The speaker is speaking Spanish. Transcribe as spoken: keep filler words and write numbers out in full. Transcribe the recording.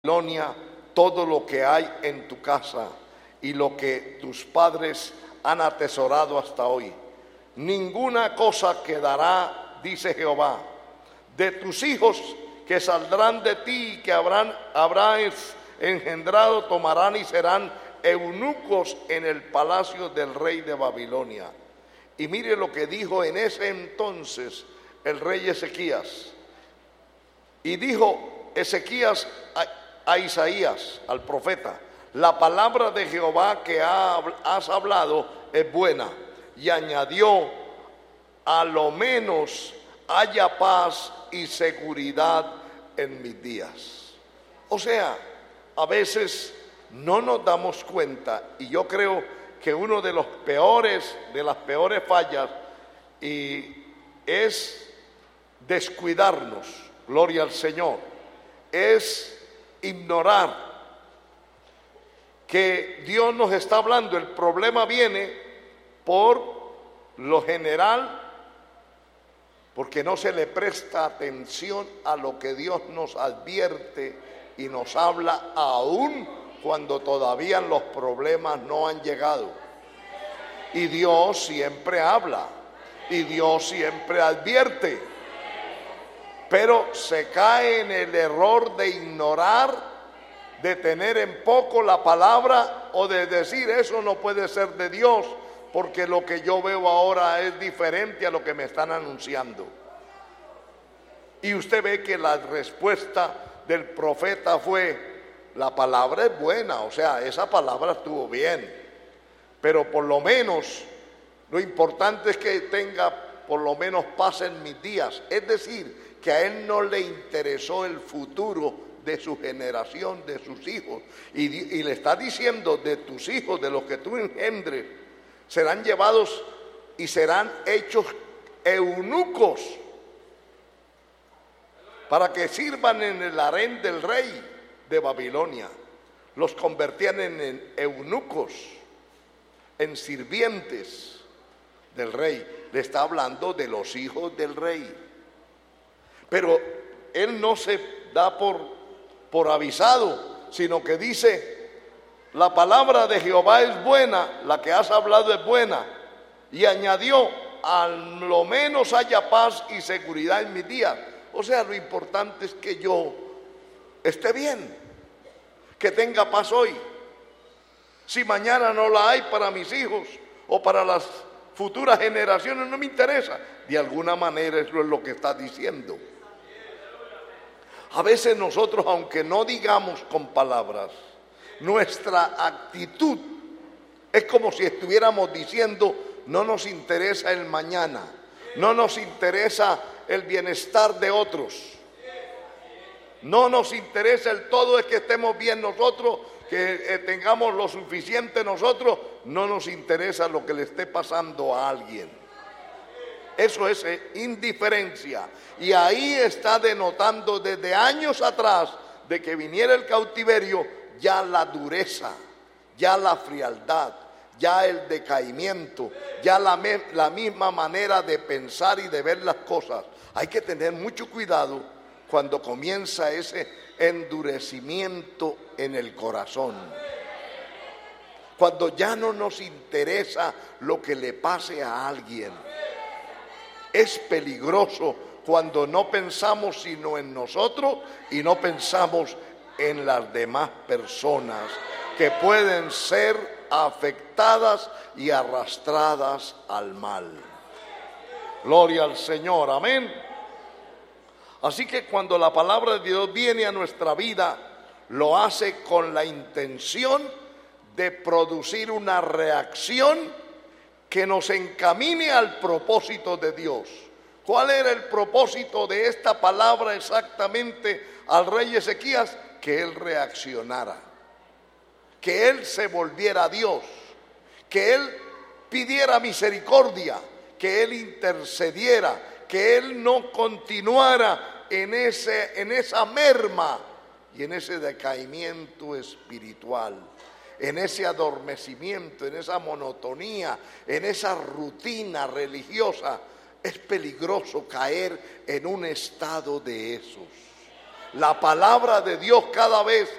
Babilonia todo lo que hay en tu casa y lo que tus padres han atesorado hasta hoy. Ninguna cosa quedará, dice Jehová, de tus hijos que saldrán de ti y que habrán, habrás engendrado, tomarán y serán eunucos en el palacio del rey de Babilonia. Y mire lo que dijo en ese entonces el rey Ezequías. Y dijo Ezequías a, a Isaías, al profeta: la palabra de Jehová que ha, has hablado es buena. Y añadió: a lo menos haya paz y seguridad en mis días. O sea, a veces no nos damos cuenta, y yo creo que uno de los peores, de las peores fallas, y es descuidarnos, gloria al Señor, es ignorar que Dios nos está hablando. El problema viene por lo general porque no se le presta atención a lo que Dios nos advierte y nos habla aún cuando todavía los problemas no han llegado. Y Dios siempre habla y Dios siempre advierte, pero se cae en el error de ignorar, de tener en poco la palabra o de decir: eso no puede ser de Dios porque lo que yo veo ahora es diferente a lo que me están anunciando. Y usted ve que la respuesta del profeta fue: la palabra es buena, o sea, esa palabra estuvo bien, pero por lo menos lo importante es que tenga por lo menos paz en mis días. Es decir, que a él no le interesó el futuro de su generación, de sus hijos, y, y le está diciendo: de tus hijos, de los que tú engendres, serán llevados y serán hechos eunucos para que sirvan en el harén del rey de Babilonia. Los convertían en eunucos, en sirvientes del rey. Le está hablando de los hijos del rey. Pero él no se da por, por avisado, sino que dice: la palabra de Jehová es buena, la que has hablado es buena. Y añadió: a lo menos haya paz y seguridad en mis días. O sea, lo importante es que yo esté bien, que tenga paz hoy. Si mañana no la hay para mis hijos o para las futuras generaciones, no me interesa. De alguna manera eso es lo que está diciendo. A veces nosotros, aunque no digamos con palabras, nuestra actitud es como si estuviéramos diciendo: no nos interesa el mañana, no nos interesa el bienestar de otros, no nos interesa el todo es que estemos bien nosotros, que eh, tengamos lo suficiente nosotros, no nos interesa lo que le esté pasando a alguien. Eso es eh, indiferencia. Y ahí está denotando desde años atrás de que viniera el cautiverio ya la dureza, ya la frialdad, ya el decaimiento, ya la, me, la misma manera de pensar y de ver las cosas. Hay que tener mucho cuidado cuando comienza ese endurecimiento en el corazón. Cuando ya no nos interesa lo que le pase a alguien. Es peligroso cuando no pensamos sino en nosotros y no pensamos en las demás personas que pueden ser afectadas y arrastradas al mal. Gloria al Señor, amén. Así que cuando la palabra de Dios viene a nuestra vida, lo hace con la intención de producir una reacción que nos encamine al propósito de Dios. ¿Cuál era el propósito de esta palabra exactamente al rey Ezequías? Que él reaccionara, que él se volviera a Dios, que él pidiera misericordia, que él intercediera, que él no continuara en, ese, en esa merma y en ese decaimiento espiritual, en ese adormecimiento, en esa monotonía, en esa rutina religiosa. Es peligroso caer en un estado de esos. La palabra de Dios cada vez